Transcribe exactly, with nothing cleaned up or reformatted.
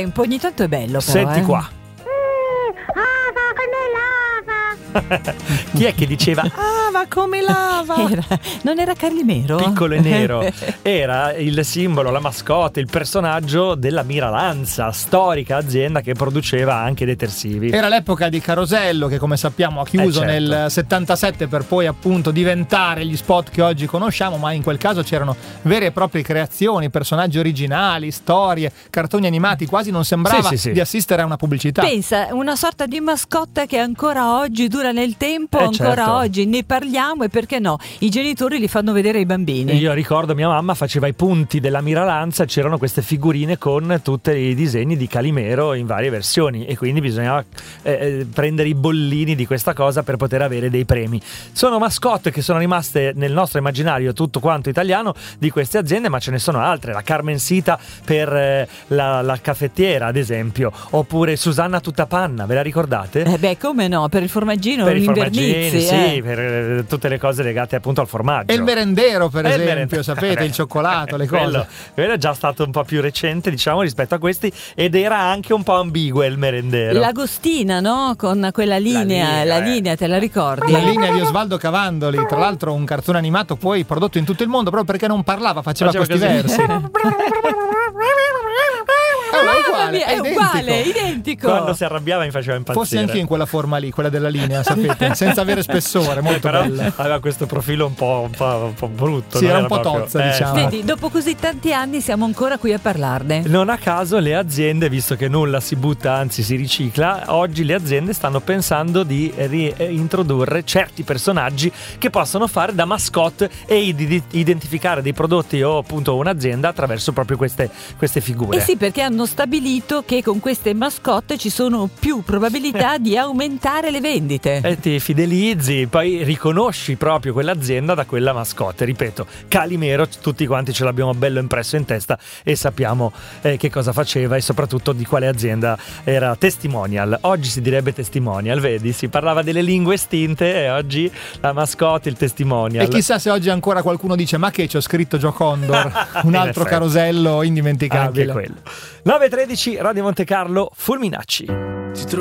tempo, ogni tanto è bello però. Senti eh. qua. Chi è che diceva ah va come lava? Era, non era Calimero? Piccolo e nero. Era il simbolo, la mascotte, il personaggio della Miralanza, storica azienda che produceva anche detersivi. Era l'epoca di Carosello, che come sappiamo ha chiuso eh certo. nel settantasette per poi appunto diventare gli spot che oggi conosciamo, ma in quel caso c'erano vere e proprie creazioni, personaggi originali, storie, cartoni animati, quasi non sembrava sì, sì, sì. di assistere a una pubblicità. Pensa, una sorta di mascotte che ancora oggi dura nel tempo, Eh, ancora certo. oggi ne parliamo, e perché no? I genitori li fanno vedere ai bambini. Io ricordo mia mamma faceva i punti della Miralanza, c'erano queste figurine con tutti i disegni di Calimero in varie versioni e quindi bisognava eh, prendere i bollini di questa cosa per poter avere dei premi. Sono mascotte che sono rimaste nel nostro immaginario tutto quanto italiano di queste aziende, ma ce ne sono altre. La Carmensita per eh, la, la caffettiera, ad esempio, oppure Susanna Tuttapanna, ve la ricordate? Eh beh, come no, per il formaggino, Per i l'invernizi, formaggini, sì, eh. per eh, tutte le cose legate appunto al formaggio. E il merendero, per E il esempio, merendero. sapete, il cioccolato, le cose. Quello, quello è già stato un po' più recente, diciamo, rispetto a questi, ed era anche un po' ambigue il merendero. L'Agostina, no? Con quella linea, la linea, linea, eh. te la ricordi? La linea di Osvaldo Cavandoli, tra l'altro un cartone animato poi prodotto in tutto il mondo proprio perché non parlava, faceva, Faceva questi così. versi. Oh, è uguale, è, è uguale, identico. identico. Quando si arrabbiava mi faceva impazzire. Fossi anche io in quella forma lì, quella della linea, sapete, senza avere spessore, molto Però bella. aveva questo profilo un po', un po', un po' brutto. Sì, non era un po' proprio- tozza, eh, diciamo. Vedi, dopo così tanti anni siamo ancora qui a parlarne. Non a caso le aziende, visto che nulla si butta, anzi si ricicla, oggi le aziende stanno pensando di reintrodurre certi personaggi che possono fare da mascotte e di identificare dei prodotti o appunto un'azienda attraverso proprio queste, queste figure. Eh sì, perché hanno stabilito che con queste mascotte ci sono più probabilità di aumentare le vendite. E ti fidelizzi, poi riconosci proprio quell'azienda da quella mascotte. Ripeto, Calimero, tutti quanti ce l'abbiamo bello impresso in testa e sappiamo eh, che cosa faceva e soprattutto di quale azienda era testimonial. Oggi si direbbe testimonial, vedi? Si parlava delle lingue estinte e oggi la mascotte, il testimonial. E chissà se oggi ancora qualcuno dice ma che c'ho scritto Gio Condor, un In altro effetti. carosello indimenticabile. Anche quello. nove e tredici, Radio Monte Carlo, Fulminacci.